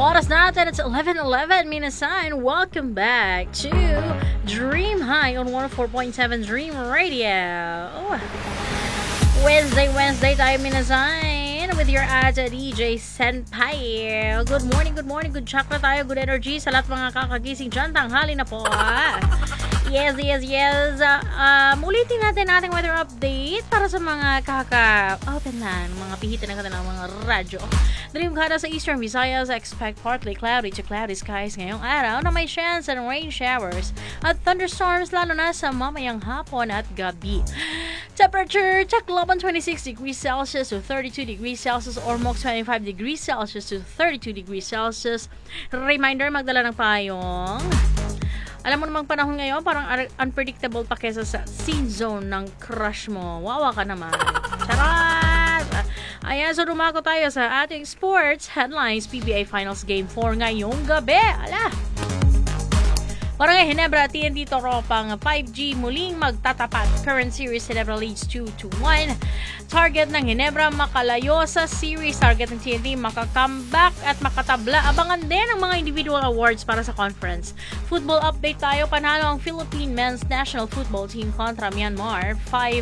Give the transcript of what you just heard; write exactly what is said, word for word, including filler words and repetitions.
oras natin, it's eleven eleven minasan. Welcome back to Dream High on one oh four point seven Dream Radio. Wednesday, Wednesday tayo minasan with your ate D J Senpai. Good morning, good morning, good chakra tayo, good energy sa lahat mga kakagising dyan. Tanghali na po. Yes, yes, yes. Uh, um, ulitin natin ating weather update para sa mga kaka-open na, mga pihitan ng kanilang mga radyo. Dream kada sa Eastern Visayas, expect partly cloudy to cloudy skies ngayong araw na may chance and rain showers at thunderstorms lalo na sa mamayang hapon at gabi. Temperature, Tacloban twenty-six degrees Celsius to thirty-two degrees Celsius, Ormoc twenty-five degrees Celsius to thirty-two degrees Celsius. Reminder, magdala ng payong. Alam mo namang panahon ngayon, parang unpredictable pa kesa sa scene zone ng crush mo. Wawa ka naman. Charot! Ayan, so dumako tayo sa ating sports headlines. P B A Finals Game four ngayong gabi. Ala! Barangay Ginebra, T N T Toropang five G muling magtatapat. Current series, Ginebra leads two to one. Target ng Ginebra makalayo sa series. Target ng T N T makakomeback at makatabla. Abangan din ang mga individual awards para sa conference. Football update tayo. Panalo ang Philippine Men's National Football Team kontra Myanmar. five